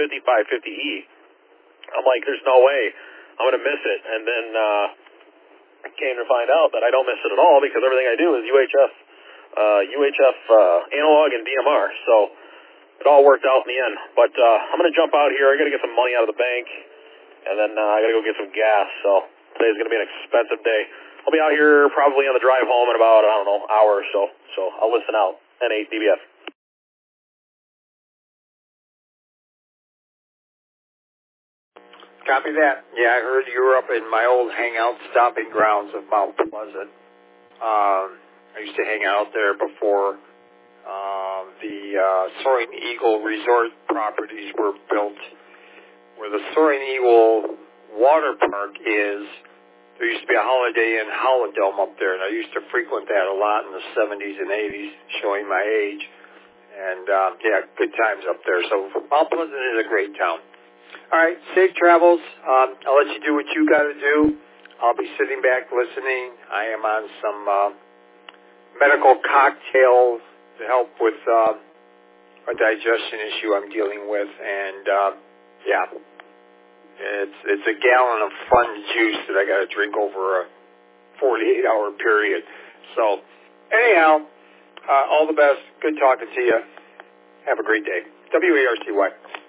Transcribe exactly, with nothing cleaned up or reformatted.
fifty-five fifty E. I'm like, there's no way I'm going to miss it. And then uh, I came to find out that I don't miss it at all because everything I do is U H F, uh, U H F uh, analog and D M R. So it all worked out in the end. But uh, I'm going to jump out here. I got to get some money out of the bank, and then uh, I got to go get some gas. So today's going to be an expensive day. I'll be out here probably on the drive home in about, I don't know, hour or so. So I'll listen out. N eight D B F. Copy that. Yeah, I heard you were up in my old hangout stomping grounds of Mount Pleasant. Um, I used to hang out there before um, the uh, Soaring Eagle Resort properties were built. Where the Soaring Eagle Water Park is, there used to be a Holiday Inn Holidome up there, and I used to frequent that a lot in the seventies and eighties, showing my age. And, um, yeah, good times up there. So Mount Pleasant is a great town. All right, safe travels. Um, I'll let you do what you got to do. I'll be sitting back listening. I am on some uh, medical cocktails to help with uh, a digestion issue I'm dealing with. And, uh, yeah, it's it's a gallon of fun juice that I got to drink over a forty-eight hour period. So, anyhow, uh, all the best. Good talking to you. Have a great day. W A R C Y.